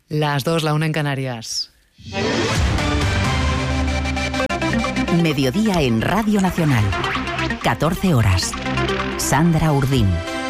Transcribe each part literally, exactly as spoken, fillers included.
Las dos, la una en Canarias. Mediodía en Radio Nacional. catorce horas. Sandra Urdín.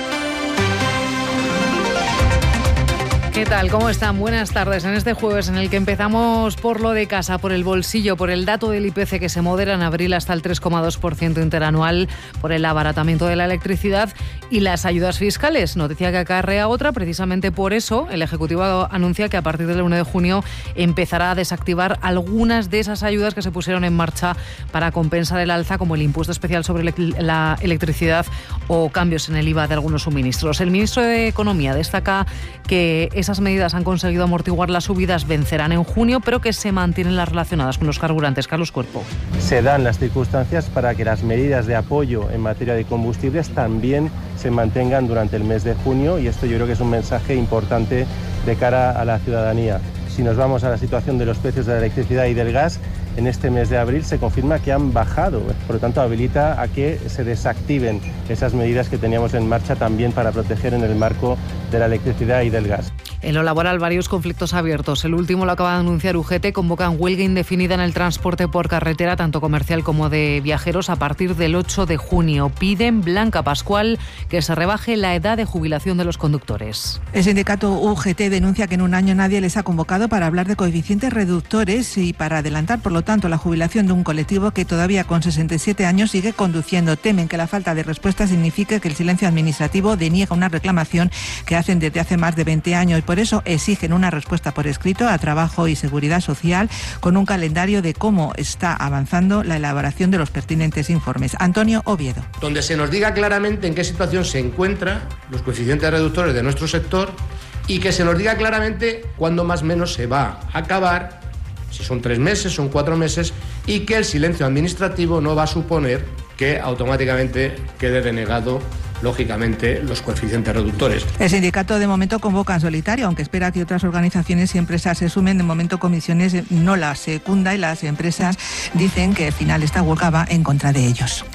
¿Qué tal? ¿Cómo están? Buenas tardes. En este jueves en el que empezamos por lo de casa, por el bolsillo, por el dato del I P C que se modera en abril hasta el tres coma dos por ciento interanual, por el abaratamiento de la electricidad y las ayudas fiscales. Noticia que acarrea otra. Precisamente por eso el Ejecutivo anuncia que a partir del uno de junio empezará a desactivar algunas de esas ayudas que se pusieron en marcha para compensar el alza, como el impuesto especial sobre la electricidad o cambios en el I V A de algunos suministros. El ministro de Economía destaca que esas medidas han conseguido amortiguar las subidas, vencerán en junio, pero que se mantienen las relacionadas con los carburantes. Carlos Cuerpo. Se dan las circunstancias para que las medidas de apoyo en materia de combustibles también se mantengan durante el mes de junio, y esto yo creo que es un mensaje importante de cara a la ciudadanía. Si nos vamos a la situación de los precios de la electricidad y del gas, en este mes de abril se confirma que han bajado, por lo tanto habilita a que se desactiven esas medidas que teníamos en marcha también para proteger en el marco de la electricidad y del gas. En lo laboral, varios conflictos abiertos. El último lo acaba de anunciar U G T. Convocan huelga indefinida en el transporte por carretera, tanto comercial como de viajeros, a partir del ocho de junio. Piden, Blanca Pascual, que se rebaje la edad de jubilación de los conductores. El sindicato U G T denuncia que en un año nadie les ha convocado para hablar de coeficientes reductores y para adelantar, por lo tanto, la jubilación de un colectivo que todavía con sesenta y siete años sigue conduciendo. Temen que la falta de respuesta signifique que el silencio administrativo deniega una reclamación que hacen desde hace más de veinte años. Por eso exigen una respuesta por escrito a Trabajo y Seguridad Social con un calendario de cómo está avanzando la elaboración de los pertinentes informes. Antonio Oviedo. Donde se nos diga claramente en qué situación se encuentran los coeficientes reductores de nuestro sector y que se nos diga claramente cuándo más o menos se va a acabar, si son tres meses, son cuatro meses, y que el silencio administrativo no va a suponer que automáticamente quede denegado, lógicamente, los coeficientes reductores. El sindicato de momento convoca en solitario, aunque espera que otras organizaciones y empresas se sumen. De momento Comisiones no las secunda y las empresas dicen que al final esta huelga va en contra de ellos.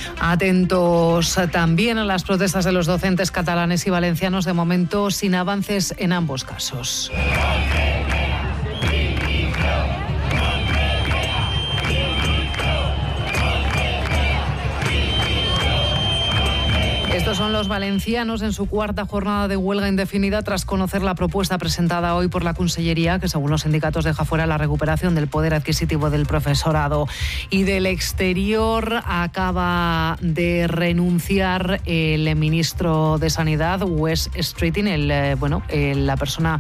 Atentos también a las protestas de los docentes catalanes y valencianos, de momento sin avances en ambos casos. Estos son los valencianos en su cuarta jornada de huelga indefinida tras conocer la propuesta presentada hoy por la Consellería, que según los sindicatos deja fuera la recuperación del poder adquisitivo del profesorado. Y del exterior acaba de renunciar el ministro de Sanidad, Wes Streeting, el, bueno, el, la persona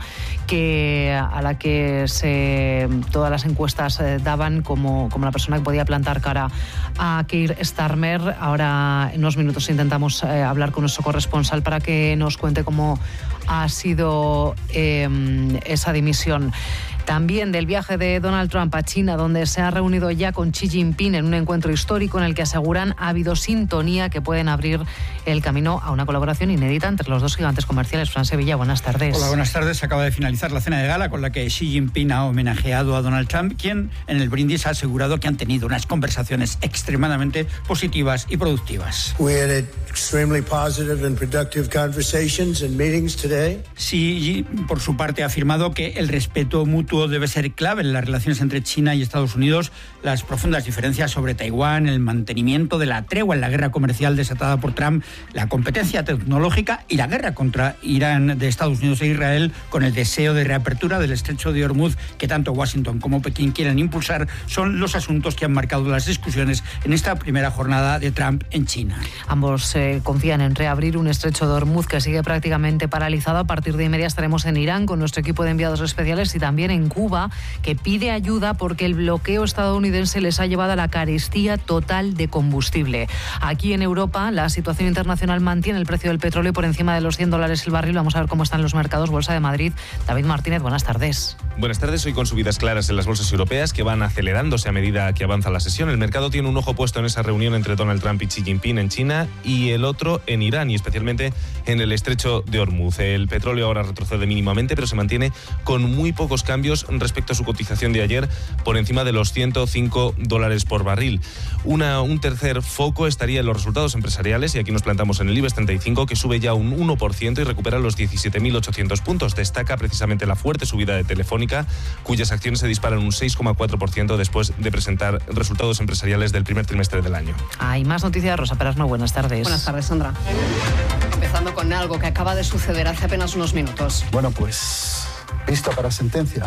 que, a la que se, todas las encuestas daban como, como la persona que podía plantar cara a Keir Starmer. Ahora en unos minutos intentamos eh, hablar con nuestro corresponsal para que nos cuente cómo ha sido eh, esa dimisión. También del viaje de Donald Trump a China, donde se ha reunido ya con Xi Jinping en un encuentro histórico en el que aseguran ha habido sintonía que pueden abrir el camino a una colaboración inédita entre los dos gigantes comerciales. Fran Sevilla, buenas tardes. Hola, buenas tardes. Acaba de finalizar la cena de gala con la que Xi Jinping ha homenajeado a Donald Trump, quien en el brindis ha asegurado que han tenido unas conversaciones extremadamente positivas y productivas. We had extremely positive and productive conversations and meetings today. Xi, por su parte, ha afirmado que el respeto mutuo debe ser clave en las relaciones entre China y Estados Unidos. Las profundas diferencias sobre Taiwán, el mantenimiento de la tregua en la guerra comercial desatada por Trump, la competencia tecnológica y la guerra contra Irán de Estados Unidos e Israel, con el deseo de reapertura del estrecho de Hormuz que tanto Washington como Pekín quieren impulsar, son los asuntos que han marcado las discusiones en esta primera jornada de Trump en China. Ambos eh, confían en reabrir un estrecho de Hormuz que sigue prácticamente paralizado. A partir de inmediato estaremos en Irán con nuestro equipo de enviados especiales y también en Cuba, que pide ayuda porque el bloqueo estadounidense les ha llevado a la carestía total de combustible. Aquí en Europa, la situación internacional mantiene el precio del petróleo por encima de los cien dólares el barril. Vamos a ver cómo están los mercados. Bolsa de Madrid, David Martínez, buenas tardes. Buenas tardes. Hoy con subidas claras en las bolsas europeas que van acelerándose a medida que avanza la sesión. El mercado tiene un ojo puesto en esa reunión entre Donald Trump y Xi Jinping en China y el otro en Irán, y especialmente en el estrecho de Hormuz. El petróleo ahora retrocede mínimamente, pero se mantiene con muy pocos cambios precios respecto a su cotización de ayer por encima de los ciento cinco dólares por barril. Una, un tercer foco estaría en los resultados empresariales, y aquí nos plantamos en el IBEX treinta y cinco, que sube ya un uno por ciento y recupera los diecisiete mil ochocientos puntos. Destaca precisamente la fuerte subida de Telefónica, cuyas acciones se disparan un seis coma cuatro por ciento después de presentar resultados empresariales del primer trimestre del año. Hay más noticias, Rosa Perasno, buenas tardes. Buenas tardes, Sandra. Empezando con algo que acaba de suceder hace apenas unos minutos. Bueno, pues visto para sentencia.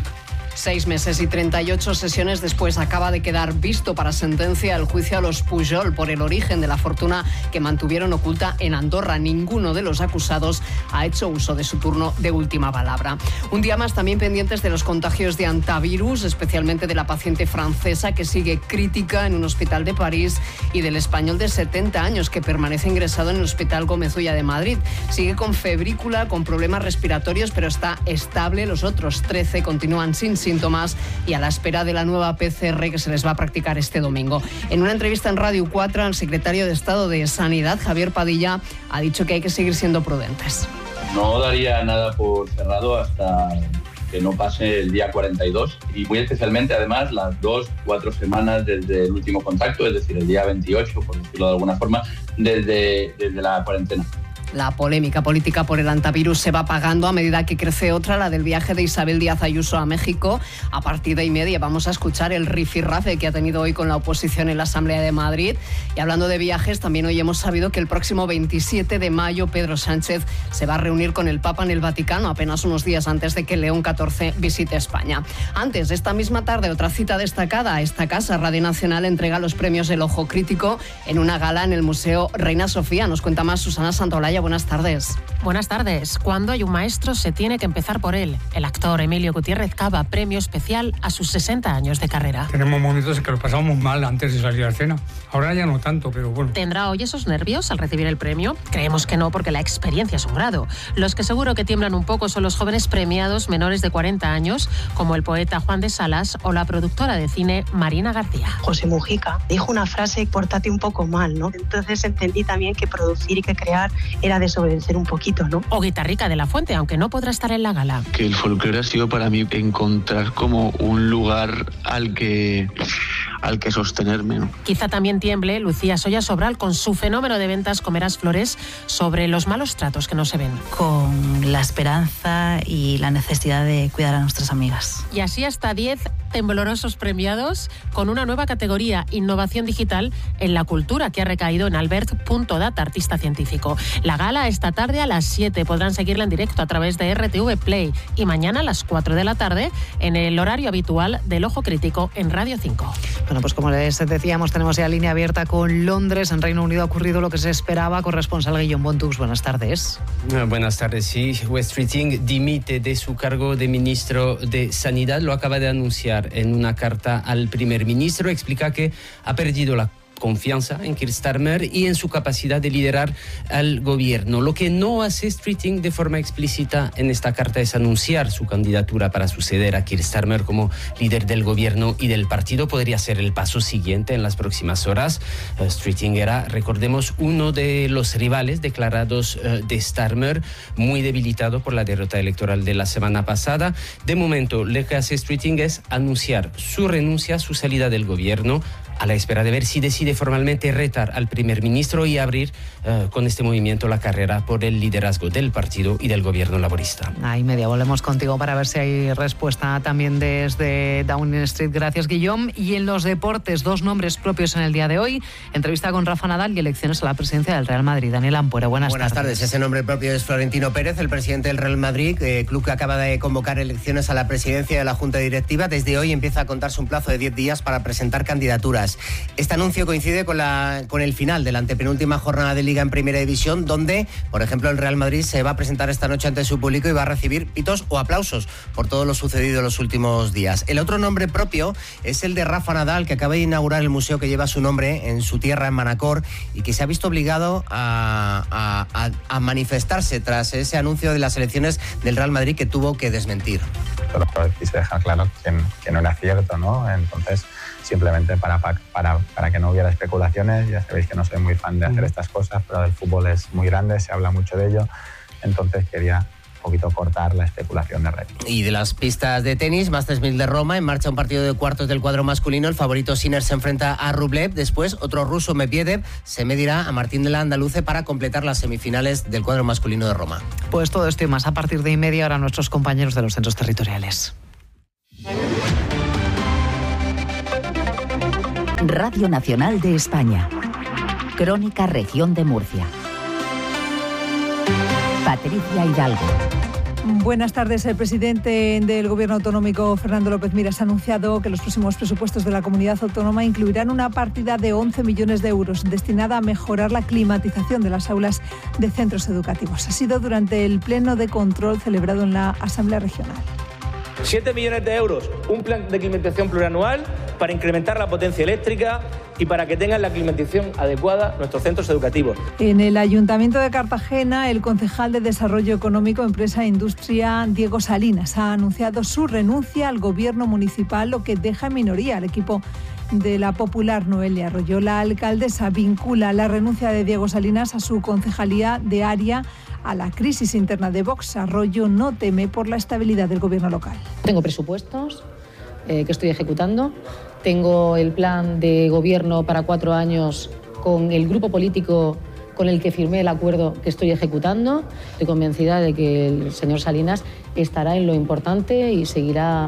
Seis meses y treinta y ocho sesiones después acaba de quedar visto para sentencia el juicio a los Pujol por el origen de la fortuna que mantuvieron oculta en Andorra. Ninguno de los acusados ha hecho uso de su turno de última palabra. Un día más también pendientes de los contagios de antivirus, especialmente de la paciente francesa que sigue crítica en un hospital de París y del español de setenta años que permanece ingresado en el Hospital Gómez Ulla de Madrid. Sigue con febrícula, con problemas respiratorios, pero está estable. Los otros trece continúan sin síntomas y a la espera de la nueva P C R que se les va a practicar este domingo. En una entrevista en Radio cuatro, el secretario de Estado de Sanidad, Javier Padilla, ha dicho que hay que seguir siendo prudentes. No daría nada por cerrado hasta que no pase el día cuarenta y dos y muy especialmente además las dos, cuatro semanas desde el último contacto, es decir, el día veintiocho, por decirlo de alguna forma, desde, desde la cuarentena. La polémica política por el antivirus se va apagando a medida que crece otra, la del viaje de Isabel Díaz Ayuso a México. A partir de y media vamos a escuchar el rifirrafe que ha tenido hoy con la oposición en la Asamblea de Madrid. Y hablando de viajes, también hoy hemos sabido que el próximo veintisiete de mayo Pedro Sánchez se va a reunir con el Papa en el Vaticano, apenas unos días antes de que León catorce visite España. Antes, esta misma tarde, otra cita destacada. Esta casa, Radio Nacional, entrega los premios del Ojo Crítico en una gala en el Museo Reina Sofía. Nos cuenta más Susana Santaolalla. Buenas tardes. Buenas tardes. Cuando hay un maestro se tiene que empezar por él. El actor Emilio Gutiérrez Cava, premio especial a sus sesenta años de carrera. Tenemos momentos en que lo pasamos mal antes de salir a escena. Ahora ya no tanto, pero bueno. ¿Tendrá hoy esos nervios al recibir el premio? Creemos que no, porque la experiencia es un grado. Los que seguro que tiemblan un poco son los jóvenes premiados menores de cuarenta años, como el poeta Juan de Salas o la productora de cine Marina García. José Mujica dijo una frase, pórtate un poco mal, ¿no? Entonces entendí también que producir y que crear era desobedecer un poquito, ¿no? O Guitarrica de la Fuente, aunque no podrá estar en la gala. Que el folclore ha sido para mí encontrar como un lugar al que, al que sostenerme, ¿no? Quizá también tiemble Lucía Soya Sobral con su fenómeno de ventas Comerás Flores sobre los malos tratos que no se ven. Con la esperanza y la necesidad de cuidar a nuestras amigas. Y así hasta diez temblorosos premiados con una nueva categoría, innovación digital en la cultura, que ha recaído en Albert.data, artista científico. La gala esta tarde a las siete, podrán seguirla en directo a través de R T V Play, y mañana a las cuatro de la tarde en el horario habitual del Ojo Crítico en Radio cinco. Bueno, pues como les decíamos, tenemos ya línea abierta con Londres. En Reino Unido ha ocurrido lo que se esperaba. Corresponsal Guillaume Bontux, buenas tardes. Buenas tardes, sí. West Streeting dimite de su cargo de ministro de Sanidad, lo acaba de anunciar en una carta al primer ministro. Explica que ha perdido la confianza en Keir Starmer y en su capacidad de liderar al gobierno. Lo que no hace Streeting de forma explícita en esta carta es anunciar su candidatura para suceder a Keir Starmer como líder del gobierno y del partido. Podría ser el paso siguiente en las próximas horas. Uh, Streeting era, recordemos, uno de los rivales declarados uh, de Starmer, muy debilitado por la derrota electoral de la semana pasada. De momento, lo que hace Streeting es anunciar su renuncia, su salida del gobierno, a la espera de ver si decide formalmente retar al primer ministro y abrir uh, con este movimiento la carrera por el liderazgo del partido y del gobierno laborista. Ahí media, volvemos contigo para ver si hay respuesta también desde Downing Street. Gracias, Guillaume. Y en los deportes, dos nombres propios en el día de hoy. Entrevista con Rafa Nadal y elecciones a la presidencia del Real Madrid. Daniel Ampuero, buenas, buenas tardes. Buenas tardes. Ese nombre propio es Florentino Pérez, el presidente del Real Madrid, eh, club que acaba de convocar elecciones a la presidencia de la Junta Directiva. Desde hoy empieza a contarse un plazo de diez días para presentar candidaturas. Este anuncio coincide con, la, con el final de la antepenúltima jornada de Liga en Primera División, donde, por ejemplo, el Real Madrid se va a presentar esta noche ante su público y va a recibir pitos o aplausos por todo lo sucedido en los últimos días. El otro nombre propio es el de Rafa Nadal, que acaba de inaugurar el museo que lleva su nombre en su tierra, en Manacor, y que se ha visto obligado a, a, a, a manifestarse tras ese anuncio de las elecciones del Real Madrid que tuvo que desmentir. Pero quise dejar claro que, que no era cierto, ¿no? Entonces, simplemente para, para, para que no hubiera especulaciones. Ya sabéis que no soy muy fan de hacer estas cosas, pero el fútbol es muy grande, se habla mucho de ello, entonces quería poquito cortar la especulación de red. Y de las pistas de tenis, Masters mil de Roma, en marcha un partido de cuartos del cuadro masculino. El favorito Sinner se enfrenta a Rublev. Después, otro ruso, Medvedev, se medirá a Martín de la Andaluce para completar las semifinales del cuadro masculino de Roma. Pues todo esto y más a partir de y media hora nuestros compañeros de los centros territoriales. Radio Nacional de España. Crónica Región de Murcia. Patricia Hidalgo. Buenas tardes. El presidente del Gobierno autonómico, Fernando López Miras, ha anunciado que los próximos presupuestos de la comunidad autónoma incluirán una partida de once millones de euros destinada a mejorar la climatización de las aulas de centros educativos. Ha sido durante el pleno de control celebrado en la Asamblea Regional. siete millones de euros, un plan de climatización plurianual para incrementar la potencia eléctrica y para que tengan la climatización adecuada nuestros centros educativos. En el Ayuntamiento de Cartagena, el concejal de Desarrollo Económico, Empresa e Industria, Diego Salinas, ha anunciado su renuncia al gobierno municipal, lo que deja en minoría al equipo de la popular Noelia Arroyo. La alcaldesa vincula la renuncia de Diego Salinas a su concejalía de área a la crisis interna de Vox. Arroyo no teme por la estabilidad del gobierno local. Tengo presupuestos eh, que estoy ejecutando. Tengo el plan de gobierno para cuatro años con el grupo político con el que firmé el acuerdo que estoy ejecutando. Estoy convencida de que el señor Salinas estará en lo importante y seguirá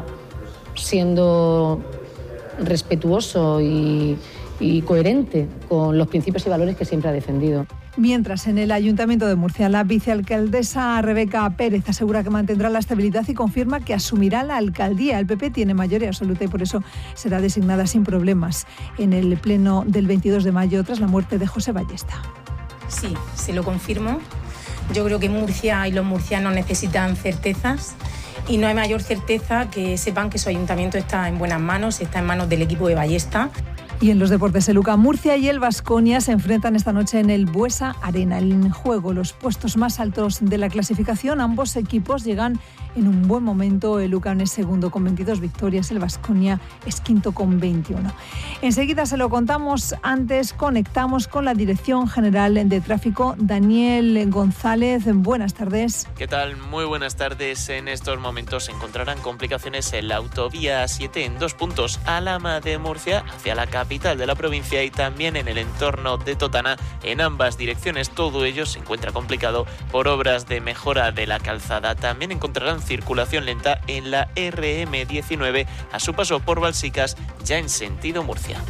siendo respetuoso y, y coherente con los principios y valores que siempre ha defendido. Mientras, en el Ayuntamiento de Murcia, la vicealcaldesa Rebeca Pérez asegura que mantendrá la estabilidad y confirma que asumirá la alcaldía. El P P tiene mayoría absoluta y por eso será designada sin problemas en el pleno del veintidós de mayo tras la muerte de José Ballesta. Sí, se lo confirmo. Yo creo que Murcia y los murcianos necesitan certezas y no hay mayor certeza que sepan que su ayuntamiento está en buenas manos, está en manos del equipo de Ballesta. Y en los deportes, el U C A Murcia y el Baskonia se enfrentan esta noche en el Buesa Arena. En juego los puestos más altos de la clasificación. Ambos equipos llegan en un buen momento. El U C A es segundo con veintidós victorias, el Baskonia es quinto con veintiuno. Enseguida se lo contamos. Antes conectamos con la Dirección General de Tráfico. Daniel González, buenas tardes. ¿Qué tal? Muy buenas tardes. En estos momentos se encontrarán complicaciones en la autovía A siete en dos puntos, Alhama de Murcia hacia la capital de la provincia y también en el entorno de Totana en ambas direcciones. Todo ello se encuentra complicado por obras de mejora de la calzada. También encontrarán circulación lenta en la R M diecinueve a su paso por Balsicas, ya en sentido Murcia.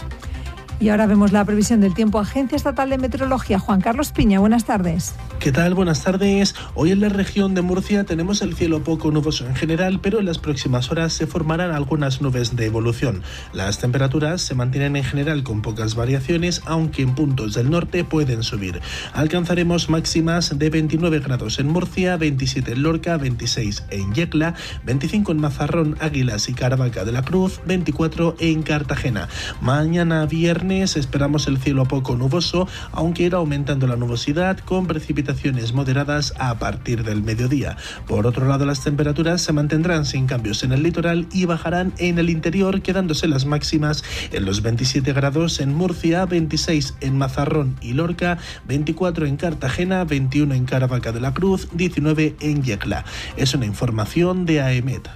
Y ahora vemos la previsión del tiempo. Agencia Estatal de Meteorología, Juan Carlos Piña, buenas tardes. ¿Qué tal? Buenas tardes. Hoy en la región de Murcia tenemos el cielo poco nuboso en general, pero en las próximas horas se formarán algunas nubes de evolución. Las temperaturas se mantienen en general con pocas variaciones, aunque en puntos del norte pueden subir. Alcanzaremos máximas de veintinueve grados en Murcia, veintisiete en Lorca, veintiséis en Yecla, veinticinco en Mazarrón, Águilas y Caravaca de la Cruz, veinticuatro en Cartagena. Mañana viernes esperamos el cielo poco nuboso, aunque irá aumentando la nubosidad con precipitaciones moderadas a partir del mediodía. Por otro lado, las temperaturas se mantendrán sin cambios en el litoral y bajarán en el interior, quedándose las máximas en los veintisiete grados en Murcia, veintiséis en Mazarrón y Lorca, veinticuatro en Cartagena, veintiuno en Caravaca de la Cruz, diecinueve en Yecla. Es una información de AEMET.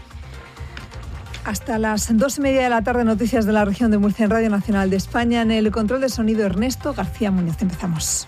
Hasta las dos y media de la tarde, noticias de la región de Murcia en Radio Nacional de España. En el control de sonido, Ernesto García Muñoz. Empezamos.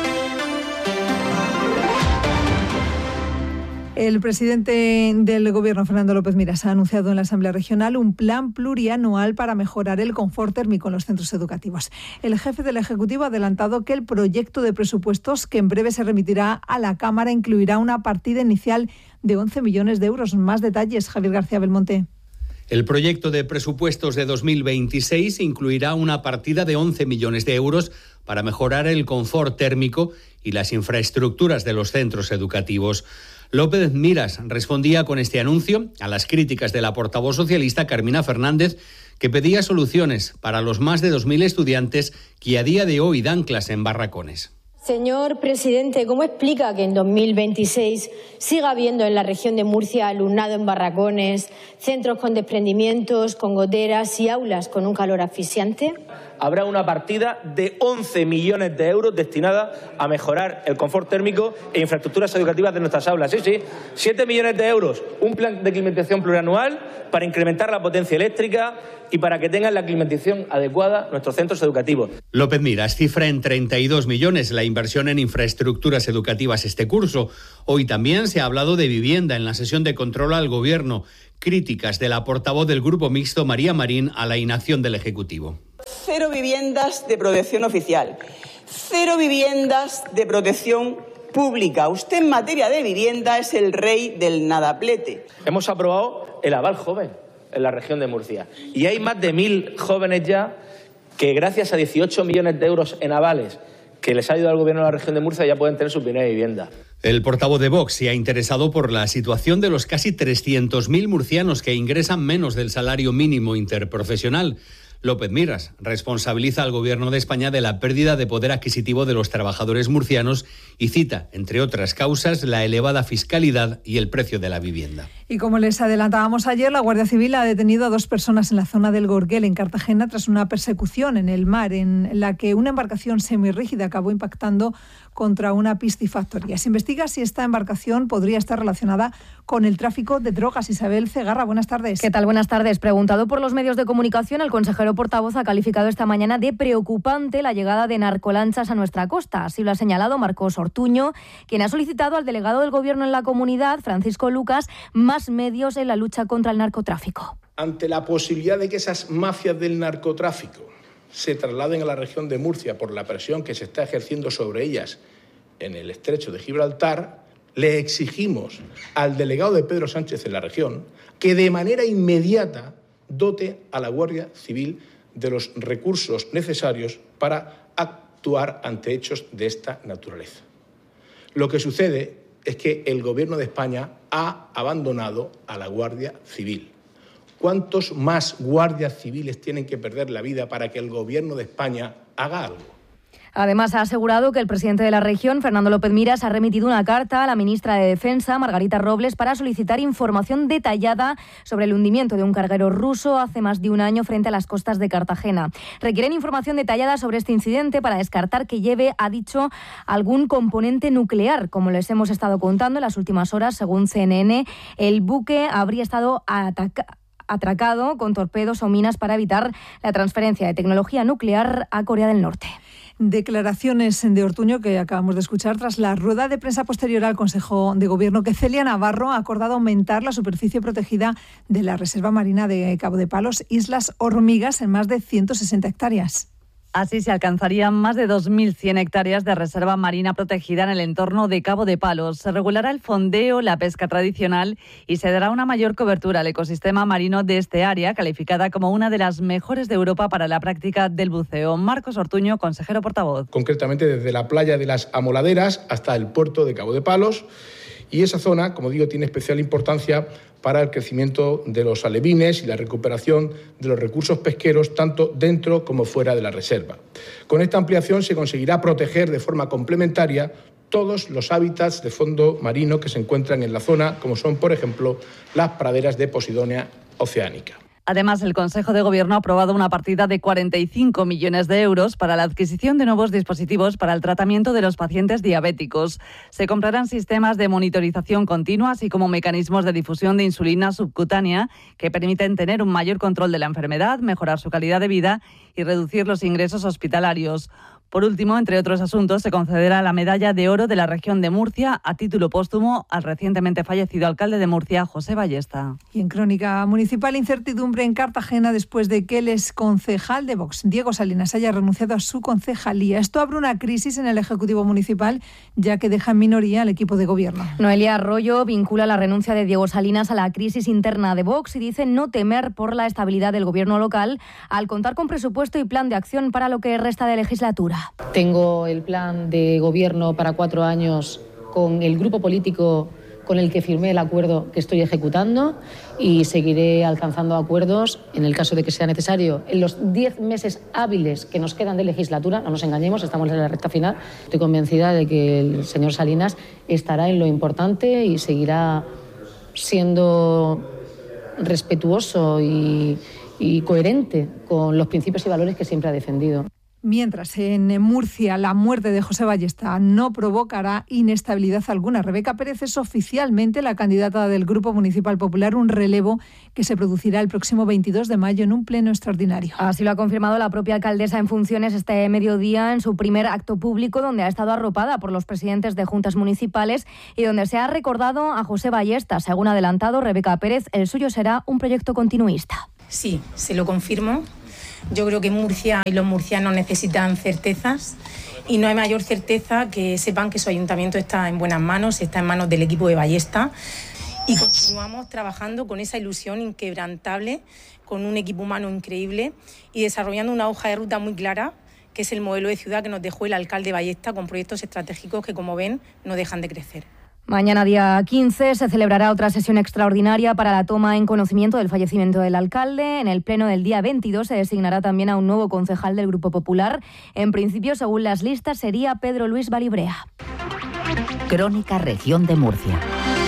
El presidente del Gobierno, Fernando López Miras, ha anunciado en la Asamblea Regional un plan plurianual para mejorar el confort térmico en los centros educativos. El jefe del Ejecutivo ha adelantado que el proyecto de presupuestos, que en breve se remitirá a la Cámara, incluirá una partida inicial de once millones de euros. Más detalles, Javier García Belmonte. El proyecto de presupuestos de dos mil veintiséis incluirá una partida de once millones de euros para mejorar el confort térmico y las infraestructuras de los centros educativos. López Miras respondía con este anuncio a las críticas de la portavoz socialista Carmina Fernández, que pedía soluciones para los más de dos mil estudiantes que a día de hoy dan clase en barracones. Señor presidente, ¿cómo explica que en dos mil veintiséis siga habiendo en la región de Murcia alumnado en barracones, centros con desprendimientos, con goteras y aulas con un calor asfixiante? habrá una partida de once millones de euros destinada a mejorar el confort térmico e infraestructuras educativas de nuestras aulas. Sí, sí, siete millones de euros, un plan de climatización plurianual para incrementar la potencia eléctrica y para que tengan la climatización adecuada nuestros centros educativos. López Miras cifra en treinta y dos millones la inversión en infraestructuras educativas este curso. Hoy también se ha hablado de vivienda en la sesión de control al Gobierno. Críticas de la portavoz del Grupo Mixto, María Marín, a la inacción del Ejecutivo. Cero viviendas de protección oficial, cero viviendas de protección pública. Usted en materia de vivienda es el rey del nadaplete. Hemos aprobado el aval joven en la región de Murcia y hay más de mil jóvenes ya que gracias a dieciocho millones de euros en avales que les ha ido al Gobierno de la región de Murcia ya pueden tener su primera vivienda. El portavoz de Vox se ha interesado por la situación de los casi trescientos mil murcianos que ingresan menos del salario mínimo interprofesional. López Miras responsabiliza al Gobierno de España de la pérdida de poder adquisitivo de los trabajadores murcianos y cita, entre otras causas, la elevada fiscalidad y el precio de la vivienda. Y como les adelantábamos ayer, la Guardia Civil ha detenido a dos personas en la zona del Gorguel, en Cartagena, tras una persecución en el mar en la que una embarcación semirrígida acabó impactando contra una piscifactoría. Se investiga si esta embarcación podría estar relacionada con el tráfico de drogas. Isabel Cegarra, buenas tardes. ¿Qué tal? Buenas tardes. Preguntado por los medios de comunicación, el consejero portavoz ha calificado esta mañana de preocupante la llegada de narcolanchas a nuestra costa. Así lo ha señalado Marcos Ortuño, quien ha solicitado al delegado del Gobierno en la comunidad, Francisco Lucas, más medios en la lucha contra el narcotráfico. Ante la posibilidad de que esas mafias del narcotráfico se trasladen a la región de Murcia por la presión que se está ejerciendo sobre ellas en el estrecho de Gibraltar, le exigimos al delegado de Pedro Sánchez en la región que de manera inmediata dote a la Guardia Civil de los recursos necesarios para actuar ante hechos de esta naturaleza. Lo que sucede es que el Gobierno de España ha abandonado a la Guardia Civil. ¿Cuántos más guardias civiles tienen que perder la vida para que el Gobierno de España haga algo? Además, ha asegurado que el presidente de la región, Fernando López Miras, ha remitido una carta a la ministra de Defensa, Margarita Robles, para solicitar información detallada sobre el hundimiento de un carguero ruso hace más de un año frente a las costas de Cartagena. Requieren información detallada sobre este incidente para descartar que lleve, ha dicho, algún componente nuclear. Como les hemos estado contando en las últimas horas, según C N N, el buque habría estado atacado. atracado con torpedos o minas para evitar la transferencia de tecnología nuclear a Corea del Norte. Declaraciones de Ortuño que acabamos de escuchar tras la rueda de prensa posterior al Consejo de Gobierno, que Celia Navarro ha acordado aumentar la superficie protegida de la Reserva Marina de Cabo de Palos, Islas Hormigas, en más de ciento sesenta hectáreas. Así se alcanzarían más de dos mil cien hectáreas de reserva marina protegida en el entorno de Cabo de Palos. Se regulará el fondeo, la pesca tradicional y se dará una mayor cobertura al ecosistema marino de este área, calificada como una de las mejores de Europa para la práctica del buceo. Marcos Ortuño, consejero portavoz. Concretamente desde la playa de las Amoladeras hasta el puerto de Cabo de Palos. Y esa zona, como digo, tiene especial importancia para el crecimiento de los alevines y la recuperación de los recursos pesqueros tanto dentro como fuera de la reserva. Con esta ampliación se conseguirá proteger de forma complementaria todos los hábitats de fondo marino que se encuentran en la zona, como son, por ejemplo, las praderas de Posidonia oceánica. Además, el Consejo de Gobierno ha aprobado una partida de cuarenta y cinco millones de euros para la adquisición de nuevos dispositivos para el tratamiento de los pacientes diabéticos. Se comprarán sistemas de monitorización continua, así como mecanismos de difusión de insulina subcutánea que permiten tener un mayor control de la enfermedad, mejorar su calidad de vida y reducir los ingresos hospitalarios. Por último, entre otros asuntos, se concederá la medalla de oro de la región de Murcia a título póstumo al recientemente fallecido alcalde de Murcia, José Ballesta. Y en crónica municipal, incertidumbre en Cartagena después de que el exconcejal de Vox, Diego Salinas, haya renunciado a su concejalía. Esto abre una crisis en el Ejecutivo Municipal, ya que deja en minoría al equipo de gobierno. Noelia Arroyo vincula la renuncia de Diego Salinas a la crisis interna de Vox y dice no temer por la estabilidad del gobierno local al contar con presupuesto y plan de acción para lo que resta de legislatura. Tengo el plan de gobierno para cuatro años con el grupo político con el que firmé el acuerdo que estoy ejecutando y seguiré alcanzando acuerdos en el caso de que sea necesario. En los diez meses hábiles que nos quedan de legislatura, no nos engañemos, estamos en la recta final, estoy convencida de que el señor Salinas estará en lo importante y seguirá siendo respetuoso y, y coherente con los principios y valores que siempre ha defendido. Mientras en Murcia la muerte de José Ballesta no provocará inestabilidad alguna. Rebeca Pérez es oficialmente la candidata del Grupo Municipal Popular, un relevo que se producirá el próximo veintidós de mayo en un pleno extraordinario. Así lo ha confirmado la propia alcaldesa en funciones este mediodía en su primer acto público, donde ha estado arropada por los presidentes de juntas municipales y donde se ha recordado a José Ballesta. Según ha adelantado Rebeca Pérez, el suyo será un proyecto continuista. Sí, se lo confirmo. Yo creo que Murcia y los murcianos necesitan certezas y no hay mayor certeza que sepan que su ayuntamiento está en buenas manos, está en manos del equipo de Ballesta y continuamos trabajando con esa ilusión inquebrantable, con un equipo humano increíble y desarrollando una hoja de ruta muy clara, que es el modelo de ciudad que nos dejó el alcalde Ballesta con proyectos estratégicos que, como ven, no dejan de crecer. Mañana, día quince, se celebrará otra sesión extraordinaria para la toma en conocimiento del fallecimiento del alcalde. En el pleno del día veintidós se designará también a un nuevo concejal del Grupo Popular. En principio, según las listas, sería Pedro Luis Balibrea. Crónica Región de Murcia.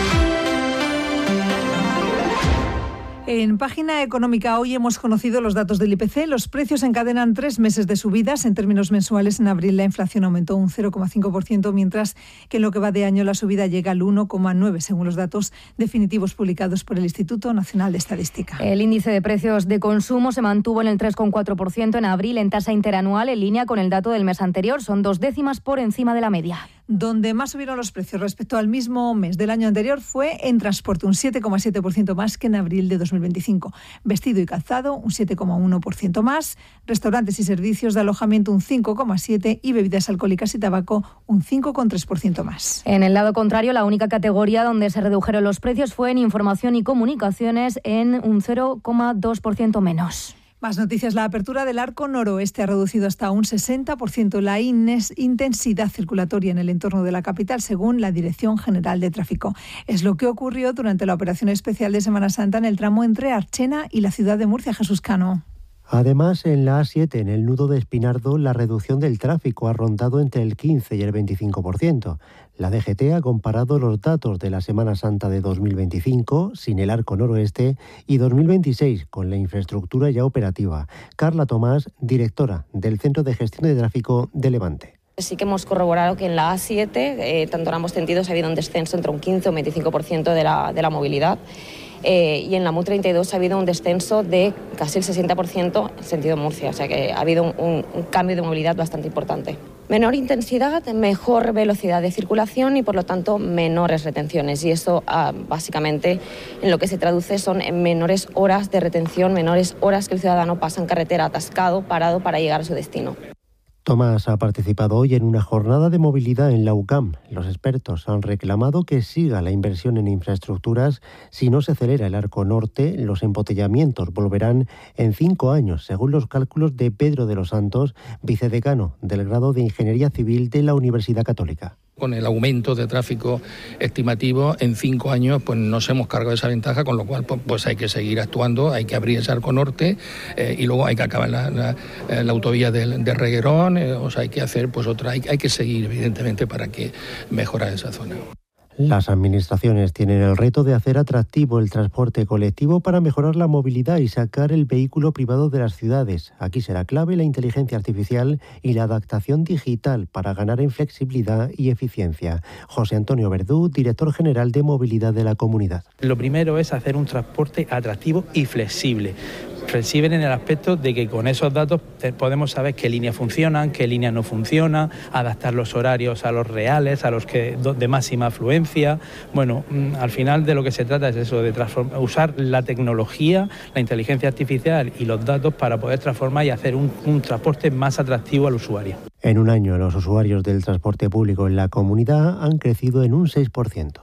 En página económica hoy hemos conocido los datos del I P C. Los precios encadenan tres meses de subidas. En términos mensuales, en abril la inflación aumentó un cero coma cinco por ciento, mientras que en lo que va de año la subida llega al uno coma nueve por ciento, según los datos definitivos publicados por el Instituto Nacional de Estadística. El índice de precios de consumo se mantuvo en el tres coma cuatro por ciento en abril en tasa interanual, en línea con el dato del mes anterior. Son dos décimas por encima de la media. Donde más subieron los precios respecto al mismo mes del año anterior fue en transporte, un siete coma siete por ciento más que en abril de dos mil veinticinco. Vestido y calzado, un siete coma uno por ciento más. Restaurantes y servicios de alojamiento, un cinco coma siete por ciento. Y bebidas alcohólicas y tabaco, un cinco coma tres por ciento más. En el lado contrario, la única categoría donde se redujeron los precios fue en información y comunicaciones, en un cero coma dos por ciento menos. Más noticias. La apertura del arco noroeste ha reducido hasta un sesenta por ciento la intensidad circulatoria en el entorno de la capital, según la Dirección General de Tráfico. Es lo que ocurrió durante la operación especial de Semana Santa en el tramo entre Archena y la ciudad de Murcia. Jesús Cano. Además, en la A siete, en el nudo de Espinardo, la reducción del tráfico ha rondado entre el quince y el veinticinco por ciento. La D G T ha comparado los datos de la Semana Santa de dos mil veinticinco, sin el arco noroeste, y dos mil veintiséis, con la infraestructura ya operativa. Carla Tomás, directora del Centro de Gestión de Tráfico de Levante. Sí que hemos corroborado que en la A siete, eh, tanto en ambos sentidos, ha habido un descenso entre un quince o un veinticinco por ciento de la, de la movilidad. Eh, y en la M U treinta y dos ha habido un descenso de casi el sesenta por ciento en sentido Murcia, o sea que ha habido un, un, un cambio de movilidad bastante importante. Menor intensidad, mejor velocidad de circulación y por lo tanto menores retenciones, y eso ah, básicamente en lo que se traduce son en menores horas de retención, menores horas que el ciudadano pasa en carretera atascado, parado para llegar a su destino. Tomás ha participado hoy en una jornada de movilidad en la U C A M. Los expertos han reclamado que siga la inversión en infraestructuras. Si no se acelera el arco norte, los embotellamientos volverán en cinco años, según los cálculos de Pedro de los Santos, vicedecano del grado de Ingeniería Civil de la Universidad Católica. Con el aumento de tráfico estimativo, en cinco años pues nos hemos cargado esa ventaja, con lo cual pues, pues hay que seguir actuando, hay que abrir ese arco norte eh, y luego hay que acabar la, la, la autovía de, de Reguerón, eh, o sea, hay que hacer pues otra, hay, hay que seguir evidentemente para que mejore esa zona. Las administraciones tienen el reto de hacer atractivo el transporte colectivo para mejorar la movilidad y sacar el vehículo privado de las ciudades. Aquí será clave la inteligencia artificial y la adaptación digital para ganar en flexibilidad y eficiencia. José Antonio Verdú, director general de Movilidad de la Comunidad. Lo primero es hacer un transporte atractivo y flexible. Flexible en el aspecto de que con esos datos podemos saber qué líneas funcionan, qué líneas no funcionan, adaptar los horarios a los reales, a los que de máxima afluencia. Bueno, al final de lo que se trata es eso, de usar la tecnología, la inteligencia artificial y los datos para poder transformar y hacer un, un transporte más atractivo al usuario. En un año, los usuarios del transporte público en la comunidad han crecido en un seis por ciento.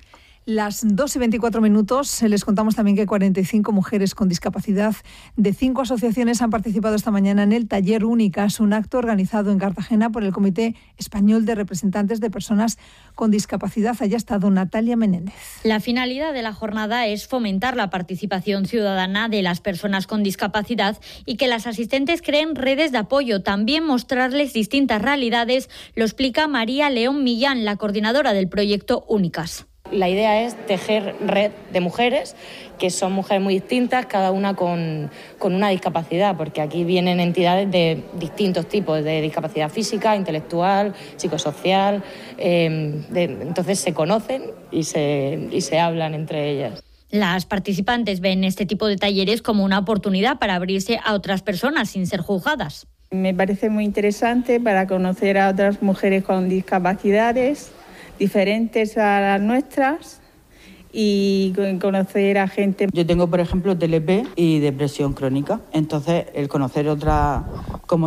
Las dos y veinticuatro minutos, les contamos también que cuarenta y cinco mujeres con discapacidad de cinco asociaciones han participado esta mañana en el Taller Únicas, un acto organizado en Cartagena por el Comité Español de Representantes de Personas con Discapacidad. Allá ha estado Natalia Menéndez. La finalidad de la jornada es fomentar la participación ciudadana de las personas con discapacidad y que las asistentes creen redes de apoyo, también mostrarles distintas realidades, lo explica María León Millán, la coordinadora del proyecto Únicas. La idea es tejer red de mujeres que son mujeres muy distintas, cada una con, con una discapacidad, porque aquí vienen entidades de distintos tipos, de discapacidad física, intelectual, psicosocial, eh, de, entonces se conocen y se, y se hablan entre ellas. Las participantes ven este tipo de talleres como una oportunidad para abrirse a otras personas sin ser juzgadas. Me parece muy interesante para conocer a otras mujeres con discapacidades diferentes a las nuestras y conocer a gente. Yo tengo, por ejemplo, T L P y depresión crónica, entonces el conocer otras